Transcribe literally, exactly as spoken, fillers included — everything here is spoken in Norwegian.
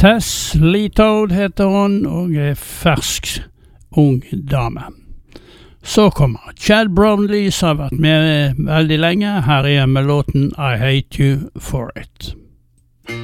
Tess Leetode heter hun, og er fersk ung dame. Så kommer Chad Brownlee, som har vært med veldig lenge. Her er med låten I Hate You For It.